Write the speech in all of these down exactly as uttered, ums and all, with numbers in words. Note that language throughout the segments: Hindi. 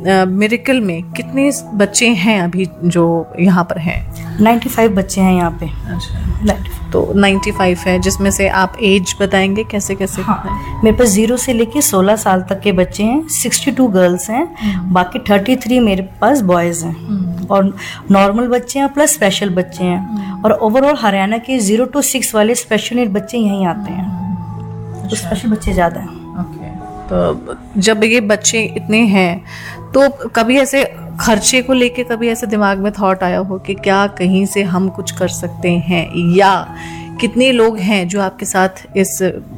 मिरेकल में कितने बच्चे हैं अभी जो यहाँ पर हैं? पचानवे बच्चे हैं यहाँ पे। अच्छा, तो पचानवे है, जिसमें से आप एज बताएंगे कैसे कैसे? हाँ, मेरे पास जीरो से लेके सोलह साल तक के बच्चे हैं, बासठ गर्ल्स हैं, बाकी तैंतीस मेरे पास बॉयज़ हैं, और नॉर्मल बच्चे हैं प्लस स्पेशल बच्चे हैं, और ओवरऑल हरियाणा के जीरो टू सिक्स वाले स्पेशल नीड बच्चे यहीं आते हैं, तो स्पेशल बच्चे ज़्यादा हैं। ओके, तो जब ये बच्चे इतने हैं तो कभी ऐसे खर्चे को लेके कभी ऐसे दिमाग में थॉट आया हो कि क्या कहीं से हम कुछ कर सकते हैं, या कितने लोग हैं जो आपके साथ इस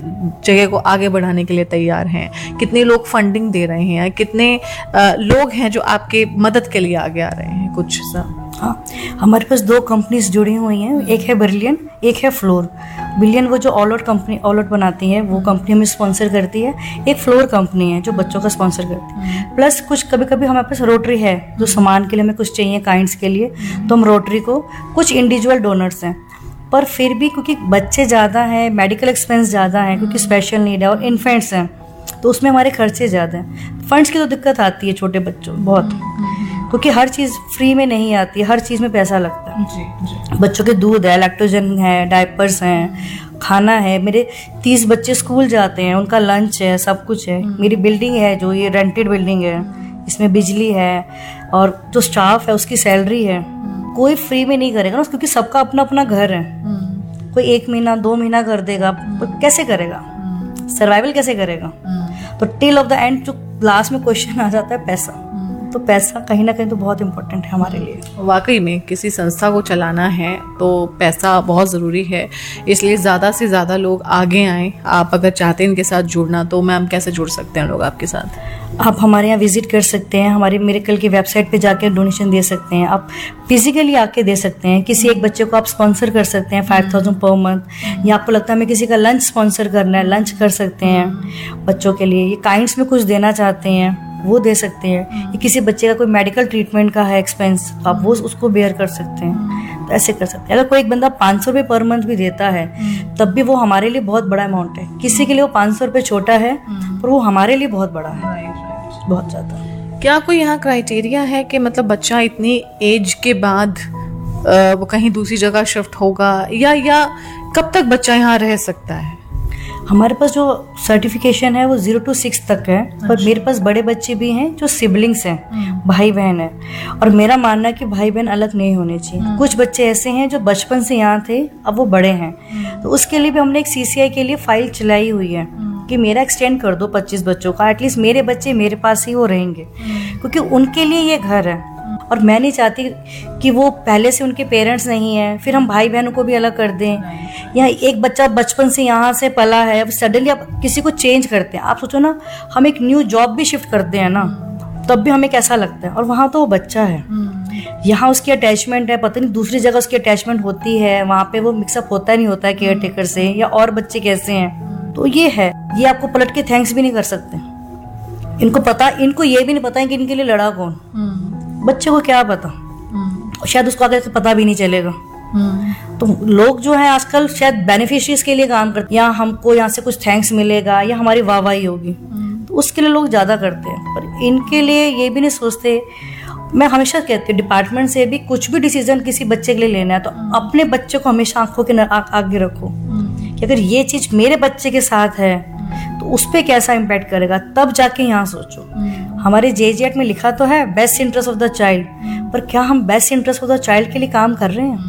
जगह को आगे बढ़ाने के लिए तैयार हैं, कितने लोग फंडिंग दे रहे हैं, कितने आ, लोग हैं जो आपके मदद के लिए आगे आ रहे हैं? कुछ सा। हाँ, हमारे पास दो कंपनीज जुड़ी हुई हैं, एक है ब्रिलियन, एक है फ्लोर। ब्रिलियन वो जो all out company all out बनाती है, वो कंपनी हमें स्पॉन्सर करती है। एक फ्लोर कंपनी है जो बच्चों का स्पॉन्सर करती है। प्लस कुछ कभी कभी हमारे पास रोटरी है, जो सामान के लिए हमें कुछ चाहिए काइंड्स के लिए, तो हम रोटरी को, कुछ इंडिविजुअल डोनर्स हैं, पर फिर भी क्योंकि बच्चे ज़्यादा हैं, मेडिकल एक्सपेंस ज़्यादा है, क्योंकि स्पेशल नीड है और इन्फेंट्स हैं, तो उसमें हमारे खर्चे ज़्यादा हैं। फंड्स की तो दिक्कत आती है छोटे बच्चों बहुत, क्योंकि हर चीज़ फ्री में नहीं आती है, हर चीज़ में पैसा लगता है। जी, जी। बच्चों के दूध है, लैक्टोजन है, डायपर्स हैं, खाना है। मेरे तीस बच्चे स्कूल जाते हैं, उनका लंच है, सब कुछ है। मेरी बिल्डिंग है जो ये रेंटेड बिल्डिंग है, इसमें बिजली है, और जो स्टाफ है उसकी सैलरी है। कोई फ्री में नहीं करेगा ना, क्योंकि सबका अपना अपना घर है। कोई एक महीना दो महीना कर देगा, तो कैसे करेगा, सर्वाइवल कैसे करेगा? तो टिल ऑफ द एंड जो लास्ट में क्वेश्चन आ जाता है पैसा, तो पैसा कहीं ना कहीं तो बहुत इम्पोर्टेंट है हमारे लिए। वाकई में किसी संस्था को चलाना है तो पैसा बहुत ज़रूरी है, इसलिए ज़्यादा से ज़्यादा लोग आगे आएँ। आप अगर चाहते हैं इनके साथ जुड़ना, तो मैम कैसे जुड़ सकते हैं लोग आपके साथ? आप हमारे यहाँ विजिट कर सकते हैं, हमारी मिरेकल की वेबसाइट पे जाकर डोनेशन दे सकते हैं, आप फिजिकली आके दे सकते हैं। किसी एक बच्चे को आप स्पॉन्सर कर सकते हैं फाइव थाउजेंड पर मंथ, या आपको लगता है हमें किसी का लंच स्पॉन्सर करना है, लंच कर सकते हैं बच्चों के लिए। ये काइंड्स में कुछ देना चाहते हैं वो दे सकते हैं, या किसी बच्चे का कोई मेडिकल ट्रीटमेंट का है एक्सपेंस, आप वो उसको बेयर कर सकते हैं, तो ऐसे कर सकते हैं। अगर कोई एक बंदा पाँच सौ रुपये पर मंथ भी देता है, तब भी वो हमारे लिए बहुत बड़ा अमाउंट है। किसी के लिए वो पाँच सौ रुपये छोटा है, पर वो हमारे लिए बहुत बड़ा है, बहुत ज़्यादा। क्या कोई यहाँ क्राइटेरिया है कि मतलब बच्चा इतनी एज के बाद आ, वो कहीं दूसरी जगह शिफ्ट होगा, या या कब तक बच्चा यहाँ रह सकता है? हमारे पास जो सर्टिफिकेशन है वो जीरो टू सिक्स तक है। अच्छा। पर मेरे पास बड़े बच्चे भी हैं जो सिबलिंग्स हैं, भाई बहन है, और मेरा मानना है कि भाई बहन अलग नहीं होने चाहिए। कुछ बच्चे ऐसे हैं जो बचपन से यहाँ थे, अब वो बड़े हैं, तो उसके लिए भी हमने एक सीसीआई के लिए फाइल चलाई हुई है कि मेरा एक्सटेंड कर दो पच्चीस बच्चों का, एटलीस्ट मेरे बच्चे मेरे पास ही वो रहेंगे, क्योंकि उनके लिए ये घर है। और मैं नहीं चाहती कि वो पहले से उनके पेरेंट्स नहीं है, फिर हम भाई बहनों को भी अलग कर दें। या एक बच्चा बचपन से यहाँ से पला है, अब सडनली आप किसी को चेंज करते हैं, आप सोचो ना, हम एक न्यू जॉब भी शिफ्ट करते हैं ना, तब भी हमें कैसा लगता है। और वहाँ तो वो बच्चा है, यहाँ उसकी अटैचमेंट है, पता नहीं दूसरी जगह उसकी अटैचमेंट होती है, वहाँ पे वो मिक्सअप होता नहीं होता है केयर टेकर से, या और बच्चे कैसे हैं। तो ये है, ये आपको पलट के थैंक्स भी नहीं कर सकते। इनको पता, इनको ये भी नहीं पता है कि इनके लिए लड़ा कौन। बच्चे को क्या पता, शायद उसको आगे पता भी नहीं चलेगा। तो लोग जो हैं आजकल शायद बेनिफिशियरीज के लिए काम करते हैं, या हमको यहाँ से कुछ थैंक्स मिलेगा, या हमारी वाहवाही होगी, तो उसके लिए लोग ज़्यादा करते हैं। पर इनके लिए ये भी नहीं सोचते। मैं हमेशा कहती हूँ डिपार्टमेंट से भी कुछ भी डिसीजन किसी बच्चे के लिए लेना है, तो अपने बच्चे को हमेशा आंखों के आगे रखो कि अगर ये चीज़ मेरे बच्चे के साथ है तो उस पर कैसा इम्पैक्ट करेगा, तब जाके यहाँ सोचो। हमारे जे जी एक्ट में लिखा तो है best interest of the child, पर क्या हम best interest of the child के लिए काम कर रहे हैं?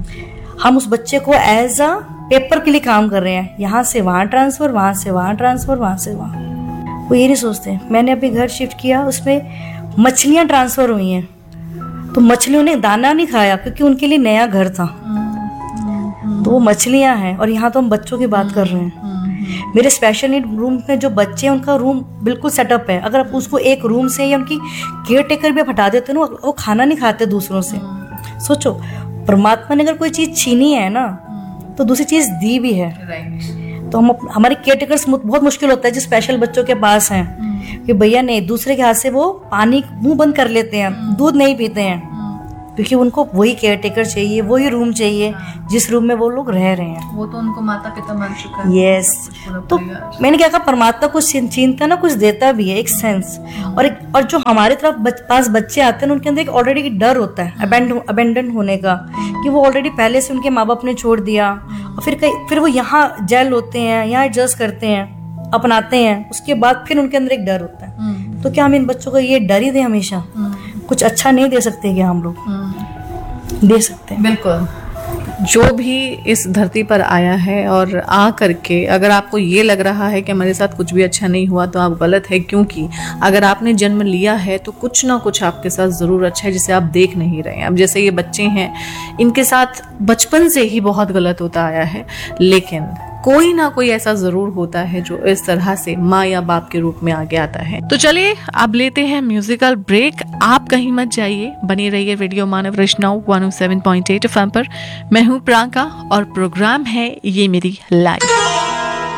हम उस बच्चे को एज अ पेपर के लिए काम कर रहे हैं, यहाँ से वहाँ ट्रांसफर, वहाँ से वहाँ ट्रांसफर, वहाँ से वहाँ। वो ये नहीं सोचते। मैंने अभी घर शिफ्ट किया, उसमें मछलियाँ ट्रांसफर हुई हैं, तो मछलियों ने दाना नहीं खाया क्योंकि उनके लिए नया घर था, तो वो मछलियाँ हैं। और यहाँ तो हम बच्चों की बात कर रहे हैं। मेरे स्पेशल नीड रूम में जो बच्चे हैं उनका रूम बिल्कुल सेटअप है। अगर आप उसको एक रूम से या उनकी केयर टेकर भी हटा देते ना, वो खाना नहीं खाते दूसरों से। सोचो, परमात्मा ने अगर कोई चीज़ छीनी है ना, तो दूसरी चीज़ दी भी है। तो हम हमारे केयर टेकर्स बहुत मुश्किल होता है जो स्पेशल बच्चों के पास हैं, कि भैया नहीं, दूसरे के हाथ से वो पानी मुंह बंद कर लेते हैं, दूध नहीं पीते हैं, क्योंकि उनको वही केयर टेकर चाहिए, वही रूम चाहिए जिस रूम में वो लोग रह रहे हैं। वो तो उनको माता पिता मान चुका है। यस तो मैंने क्या कहा, परमात्मा कुछ चिंता ना कुछ देता भी है, एक सेंस। और एक और जो हमारे तरफ बच, पास बच्चे आते हैं उनके अंदर एक ऑलरेडी डर होता है अबेंडन होने का, कि वो ऑलरेडी पहले से उनके माँ बाप ने छोड़ दिया और फिर कहीं फिर वो यहाँ जेल होते हैं, यहाँ एडजस्ट करते हैं, अपनाते हैं, उसके बाद फिर उनके अंदर एक डर होता है। तो क्या हम इन बच्चों को ये डर ही दें हमेशा? कुछ अच्छा नहीं दे सकते क्या हम लोग? दे सकते हैं बिल्कुल। जो भी इस धरती पर आया है और आ करके अगर आपको ये लग रहा है कि हमारे साथ कुछ भी अच्छा नहीं हुआ तो आप गलत है, क्योंकि अगर आपने जन्म लिया है तो कुछ ना कुछ आपके साथ ज़रूर अच्छा है जिसे आप देख नहीं रहे हैं। अब जैसे ये बच्चे हैं, इनके साथ बचपन से ही बहुत गलत होता आया है, लेकिन कोई ना कोई ऐसा जरूर होता है जो इस तरह से माँ या बाप के रूप में आगे आता है। तो चलिए अब लेते हैं म्यूजिकल ब्रेक। आप कहीं मत जाइए, बने रहिए रेडियो मानव वैष्णव one O seven point eight F M पर। मैं हूँ प्रियंका और प्रोग्राम है ये मेरी लाइफ।